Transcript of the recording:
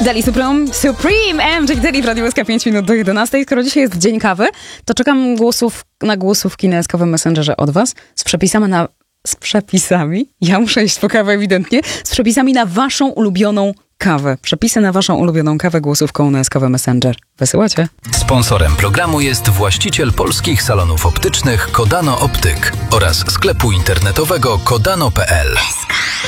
Dali Supreme, MJ Dali w Radiu SK 5 minut do 11. Skoro dzisiaj jest dzień kawy, to czekam na głosówki na SK Messengerze od was z przepisami. Ja muszę iść po kawę ewidentnie. Z przepisami na waszą ulubioną kawę. Przepisy na waszą ulubioną kawę głosówką na SK Messenger. Wysyłacie? Sponsorem programu jest właściciel polskich salonów optycznych Kodano Optyk oraz sklepu internetowego kodano.pl.